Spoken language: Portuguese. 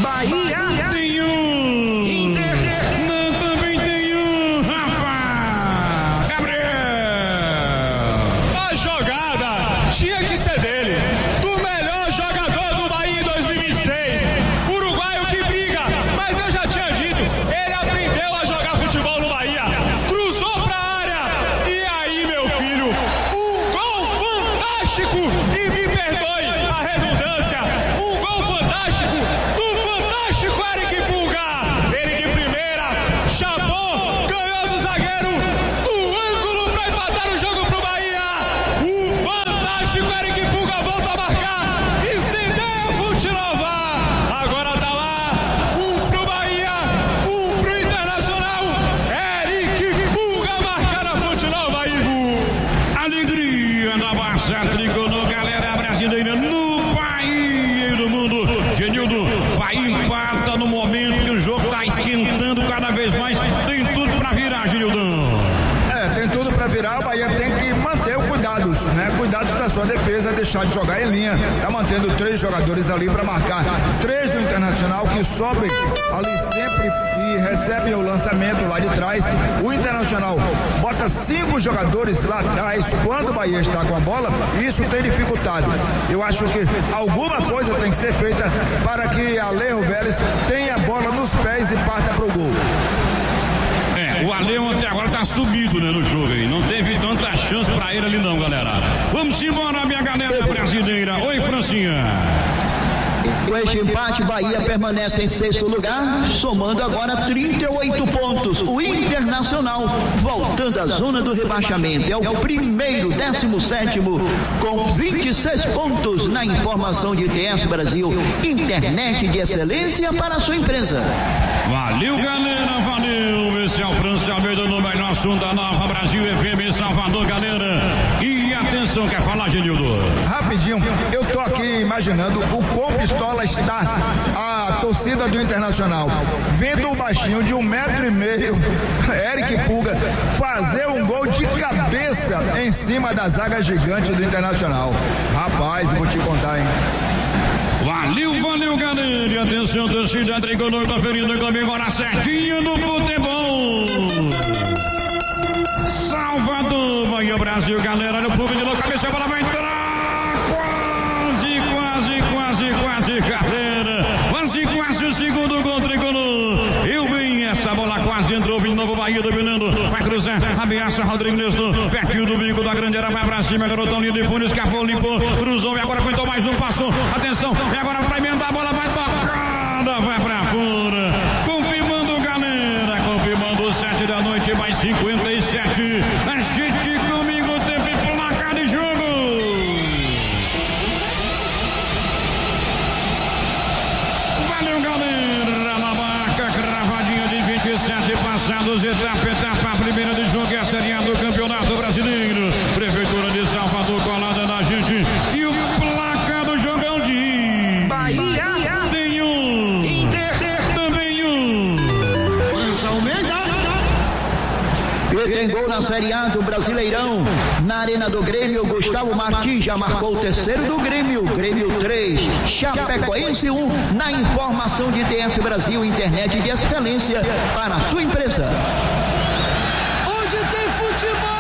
Bahia tem um. Inter Também tem um. Rafa Gabriel. A jogada tinha que ser dele, do melhor jogador do Bahia em 2026. Uruguaio que briga, mas eu já tinha dito, ele aprendeu a jogar futebol no Bahia. Cruzou pra área, e aí, meu filho, um gol fantástico, e me perdoe a redundância, um gol fantástico do fantástico Eric Pulga. Ele de primeira, chapou, ganhou do zagueiro, do ângulo pra empatar o jogo pro Bahia. O fantástico Eric Pulga volta a marcar, incendeia a Fonte Nova. Agora tá lá, um pro Bahia, um pro Internacional. Eric Pulga marca na Fonte Nova, Ivo. Alegria da Barça Tricolor, galera brasileira no Bahia e no mundo. Genildo, Bahia empata no momento que o jogo tá esquentando cada vez mais. Tem tudo pra virar, Genildão. Tem tudo pra virar. O Bahia tem que manter os cuidados, né? Cuidados da sua defesa, deixar de jogar em linha. Tá mantendo 3 jogadores ali pra marcar 3 do Internacional, que sobem ali sempre e recebem o lançamento lá de trás. O Internacional bota 5 jogadores lá atrás quando o Bahia está com a bola. Isso tem dificultado. Eu acho que alguma coisa tem que ser feita para que Alejo Vélez tenha a bola nos pés e parta pro gol. O Alejo até agora tá subido, né, no jogo aí. Não teve tanta chance pra ele ali não, galera. Vamos embora, minha galera brasileira. Oi, Francinha. Com este empate, Bahia permanece em 6º lugar, somando agora 38 pontos. O Internacional, voltando à zona do rebaixamento, é o primeiro, 17º, com 26 pontos na informação de TS Brasil. Internet de excelência para a sua empresa. Valeu, galera, valeu. Esse é o França Almeida no melhor som da Nova Brasil FM em Salvador, galera. E atenção, quer falar, Genildo? Rapidinho, eu tô aqui imaginando o quão pistola está a torcida do Internacional, vendo o baixinho de 1,5 m, Eric Pulga, fazer um gol de cabeça em cima da zaga gigante do Internacional. Rapaz, vou te contar, hein? Valeu, galera. E atenção, torcida tricolor da Ferida comigo agora certinho no futebol. Salvador, Bahia, Brasil, galera. No pouco de novo, cabeça, a bola vai entrar. Quase, galera. Quase o segundo gol tricolor. Eu bem, essa bola quase entrou. De novo, Bahia dominando. Vai cruzar, ameaça Rodrigo Nestor. Pertinho do bico da grande área, vai pra cima. Garotão lindo de fundo, escapou, limpou, cruzou e agora aguentou mais um, passou. Atenção, e agora vai emendar, a bola vai tocada, vai pra fora. Confirmando, galera. Confirmando 7 da noite, mais 57. A gente comigo, tempo e placar de jogo. Valeu, galera. Na marca, cravadinha de 27 passados, etapa primeira de jogo, é a Série A do Campeonato Brasileiro. Prefeitura de Salvador colada na gente. E o placar do jogão de Bahia tem um. Inter Também um. E tem gol na Série A do Brasileirão. Na Arena do Grêmio, Gustavo Martins já marcou o 3º do Grêmio. Grêmio 3, Chapecoense 1. Na informação de TS Brasil, internet de excelência para a sua empresa. onde tem futebol.